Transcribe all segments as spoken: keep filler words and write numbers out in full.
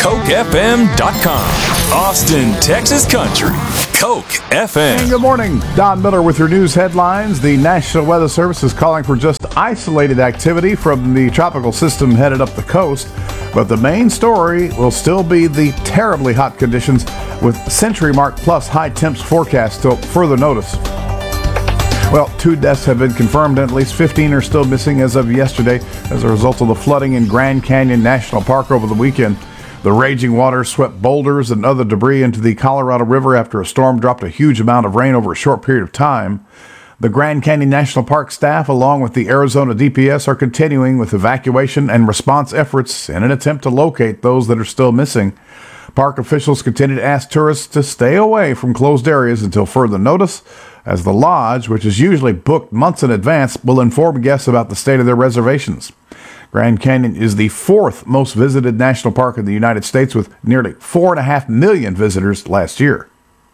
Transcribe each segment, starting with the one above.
Coke F M dot com. Austin, Texas country. Coke F M. And good morning. Don Miller with your news headlines. The National Weather Service is calling for just isolated activity from the tropical system headed up the coast. But the main story will still be the terribly hot conditions with century mark plus high temps forecast till further notice. Well, two deaths have been confirmed and at least fifteen are still missing as of yesterday as a result of the flooding in Grand Canyon National Park over the weekend. The raging waters swept boulders and other debris into the Colorado River after a storm dropped a huge amount of rain over a short period of time. The Grand Canyon National Park staff, along with the Arizona D P S, are continuing with evacuation and response efforts in an attempt to locate those that are still missing. Park officials continue to ask tourists to stay away from closed areas until further notice, as the lodge, which is usually booked months in advance, will inform guests about the state of their reservations. Grand Canyon is the fourth most visited national park in the United States, with nearly four and a half million visitors last year.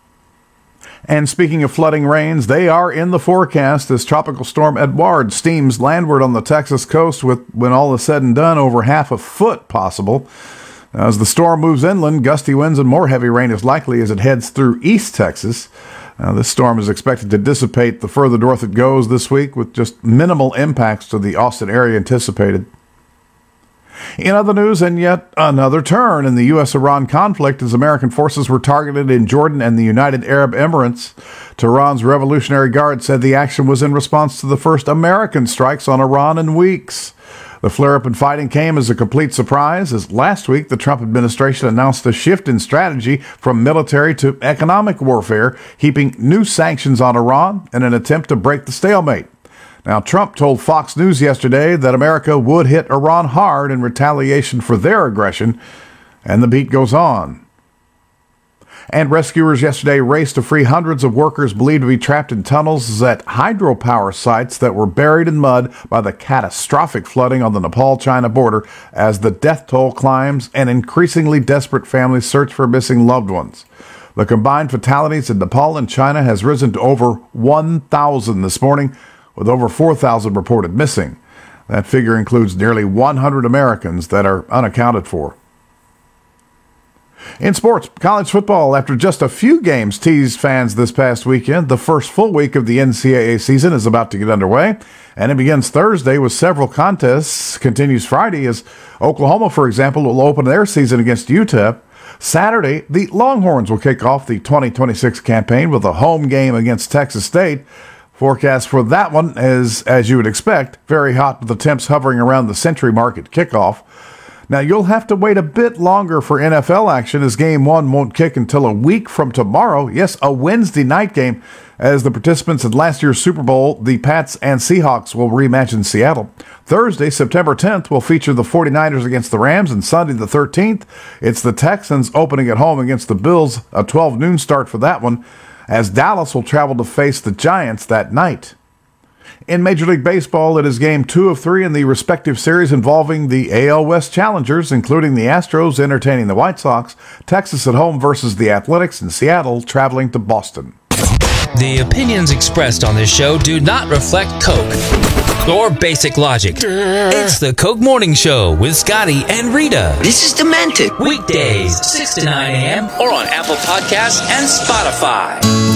And speaking of flooding rains, they are in the forecast as Tropical Storm Edouard steams landward on the Texas coast with, when all is said and done, over half a foot possible. As the storm moves inland, gusty winds and more heavy rain is likely as it heads through East Texas. Now, this storm is expected to dissipate the further north it goes this week, with just minimal impacts to the Austin area anticipated. In other news, and yet another turn in the U S Iran conflict as American forces were targeted in Jordan and the United Arab Emirates. Tehran's Revolutionary Guard said the action was in response to the first American strikes on Iran in weeks. The flare-up in fighting came as a complete surprise, as last week the Trump administration announced a shift in strategy from military to economic warfare, heaping new sanctions on Iran in an attempt to break the stalemate. Now, Trump told Fox News yesterday that America would hit Iran hard in retaliation for their aggression, and the beat goes on. And rescuers yesterday raced to free hundreds of workers believed to be trapped in tunnels at hydropower sites that were buried in mud by the catastrophic flooding on the Nepal-China border as the death toll climbs and increasingly desperate families search for missing loved ones. The combined fatalities in Nepal and China has risen to over one thousand this morning, with over four thousand reported missing. That figure includes nearly one hundred Americans that are unaccounted for. In sports, college football, after just a few games teased fans this past weekend, the first full week of the N C double A season is about to get underway, and it begins Thursday with several contests, continues Friday as Oklahoma, for example, will open their season against U T E P. Saturday, the Longhorns will kick off the twenty twenty-six campaign with a home game against Texas State. Forecast for that one is, as you would expect, very hot with the temps hovering around the century mark at kickoff. Now, you'll have to wait a bit longer for N F L action as Game one won't kick until a week from tomorrow. Yes, a Wednesday night game, as the participants in last year's Super Bowl, the Pats and Seahawks, will rematch in Seattle. Thursday, September tenth, will feature the forty-niners against the Rams, and Sunday the thirteenth, it's the Texans opening at home against the Bills, a twelve noon start for that one, as Dallas will travel to face the Giants that night. In Major League Baseball, it is game two of three in the respective series involving the A L West challengers, including the Astros entertaining the White Sox, Texas at home versus the Athletics, and Seattle traveling to Boston. The opinions expressed on this show do not reflect Coke or Basic Logic. It's the Coke Morning Show with Scotty and Rita. This is demented. Weekdays, six to nine a.m. or on Apple Podcasts and Spotify.